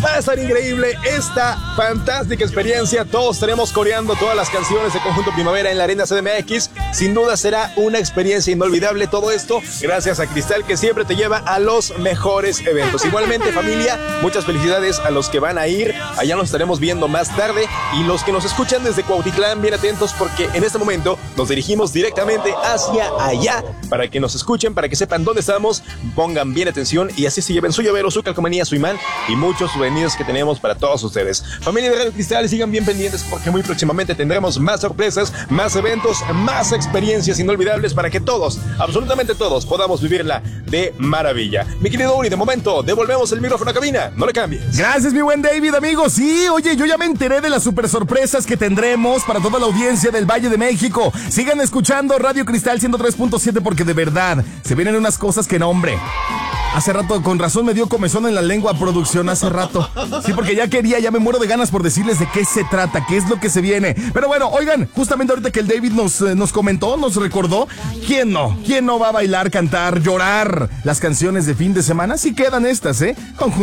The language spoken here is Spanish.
Va a estar increíble esta fantástica experiencia. Todos estaremos coreando todas las canciones de Conjunto Primavera en la Arena CDMX. Sin duda será una experiencia inolvidable todo esto, gracias a Cristal, que siempre te lleva a los mejores eventos. Igualmente, familia, muchas felicidades a los que van a ir. Allá nos estaremos viendo más tarde. Y los que nos escuchan desde Cuautitlán, bien atentos, porque en este momento nos dirigimos directamente hacia allá para que nos escuchen, para que sepan dónde estamos, pongan bien atención y así se lleven su llavero, su calcomanía, su imán y muchos souvenirs que tenemos para todos ustedes. Familia de Radio Cristal, sigan bien pendientes porque muy próximamente tendremos más sorpresas, más eventos, más experiencias inolvidables para que todos, absolutamente todos, podamos vivirla de maravilla. Mi querido Uri, de momento, devolvemos el micrófono a cabina, no le cambies. Gracias, mi buen David, amigo. Sí, oye, yo ya me enteré de las super sorpresas que tendremos para toda la audiencia del Valle de México. Sigan escuchando Radio Cristal 103.7 porque de verdad se vienen unas cosas que no, hombre. Hace rato, con razón, me dio comezón en la lengua, producción, hace rato. Sí, porque ya me muero de ganas por decirles de qué se trata, qué es lo que se viene. Pero bueno, oigan, justamente ahorita que el David nos comentó, nos recordó, ¿quién no va a bailar, cantar, llorar las canciones de fin de semana? Sí quedan estas,